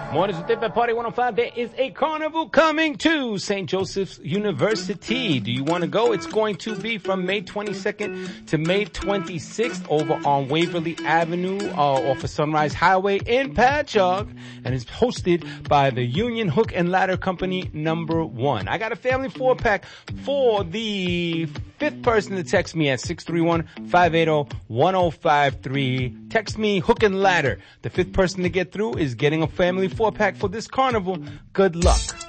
Mornings with Dip at Party 105. There is a carnival coming to St. Joseph's University. Do you want to go? It's going to be from May 22nd to May 26th over on Waverly Avenue, off of Sunrise Highway in Patchogue, and it's hosted by the Union Hook and Ladder Company #1. I got a family 4-pack for the fifth person to text me at 631-580-1053. Text me Hook and Ladder. The fifth person to get through is getting a family 4-pack for this carnival. Good luck.